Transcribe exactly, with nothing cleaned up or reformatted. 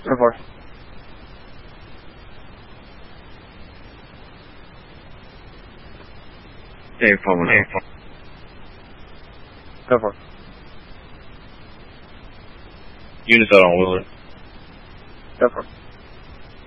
Go for it. Dave Pullman. Go for it. Units out on Willard. Go for it.